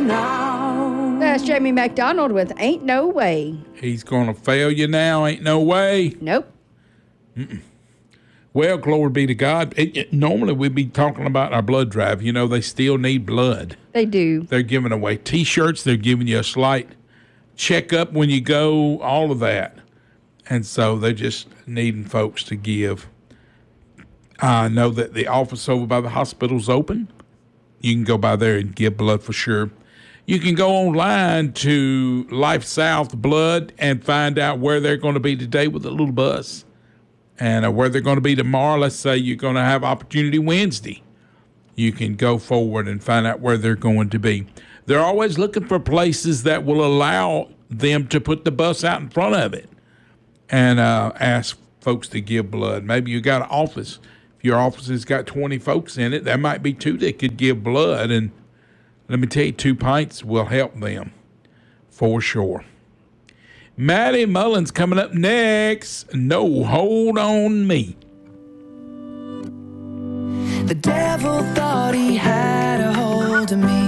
now. That's Jamie McDonald with Ain't No Way. He's going to fail you now. Ain't no way. Nope. Well, glory be to God. Normally we'd be talking about our blood drive. You know, they still need blood. They do. They're giving away T-shirts. They're giving you a slight checkup when you go, all of that. And so they're just needing folks to give. I know that the office over by the hospital's open. You can go by there and give blood for sure. You can go online to Life South Blood and find out where they're going to be today with a little bus. And where they're going to be tomorrow. Let's say you're going to have Opportunity Wednesday. You can go forward and find out where they're going to be. They're always looking for places that will allow them to put the bus out in front of it and ask folks to give blood. Maybe you got an office. If your office has got 20 folks in it, there might be 2 that could give blood. And let me tell you, 2 pints will help them for sure. Maddie Mullins coming up next. No Hold on Me. The devil thought he had a hold of me.